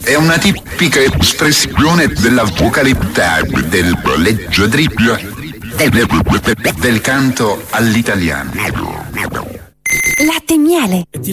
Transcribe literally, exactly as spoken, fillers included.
è una tipica espressione della vocalità del leggiadriglio del, del canto all'italiano. Latte e miele.